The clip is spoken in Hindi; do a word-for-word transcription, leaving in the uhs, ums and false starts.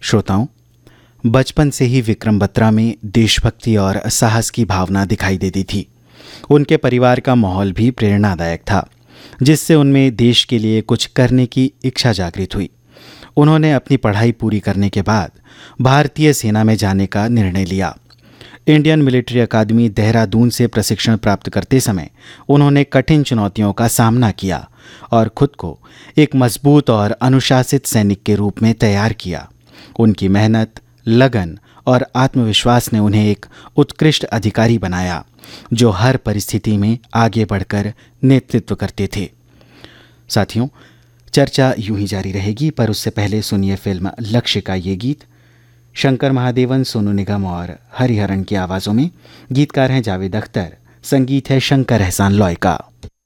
श्रोताओं, बचपन से ही विक्रम बत्रा में देशभक्ति और साहस की भावना दिखाई देती थी। उनके परिवार का माहौल भी प्रेरणादायक था, जिससे उनमें देश के लिए कुछ करने की इच्छा जागृत हुई। उन्होंने अपनी पढ़ाई पूरी करने के बाद भारतीय सेना में जाने का निर्णय लिया। इंडियन मिलिट्री अकादमी देहरादून से प्रशिक्षण प्राप्त करते समय उन्होंने कठिन चुनौतियों का सामना किया और खुद को एक मजबूत और अनुशासित सैनिक के रूप में तैयार किया। उनकी मेहनत, लगन और आत्मविश्वास ने उन्हें एक उत्कृष्ट अधिकारी बनाया, जो हर परिस्थिति में आगे बढ़कर नेतृत्व करते थे। साथियों, चर्चा यूं ही जारी रहेगी, पर उससे पहले सुनिए फिल्म लक्ष्य का ये गीत। शंकर महादेवन, सोनू निगम और हरिहरन की आवाज़ों में। गीतकार हैं जावेद अख्तर, संगीत है शंकर एहसान लॉय का।